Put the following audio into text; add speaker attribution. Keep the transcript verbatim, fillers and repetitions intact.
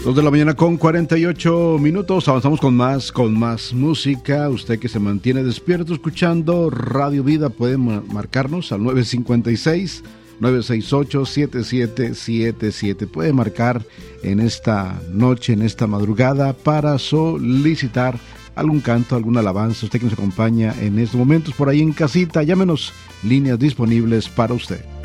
Speaker 1: Dos de la mañana con cuarenta y ocho minutos. Avanzamos con más, con más música. Usted que se mantiene despierto escuchando Radio Vida puede marcarnos al nueve cinco seis, nueve seis ocho, siete siete siete siete. Puede marcar en esta noche, en esta madrugada, para solicitar algún canto, alguna alabanza. Usted que nos acompaña en estos momentos por ahí en casita, llámenos, líneas disponibles para usted.